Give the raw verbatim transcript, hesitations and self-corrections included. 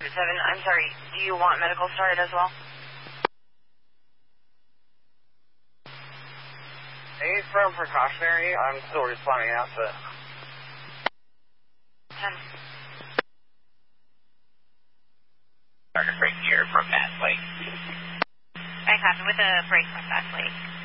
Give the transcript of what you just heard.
seven, I'm sorry, do you want medical started as well? He's from precautionary. I'm still responding out to it. ten. Started break here from Bass Lake. I copy with a break from Bass Lake.